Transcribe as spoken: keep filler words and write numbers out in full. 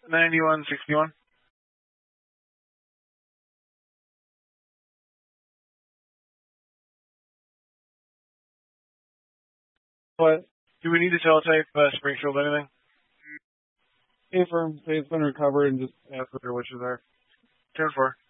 ninety-one sixty-one. What? Do we need to teletype uh, Springfield anything? Affirm, say it's been recovered and just ask what their wishes are. ten four.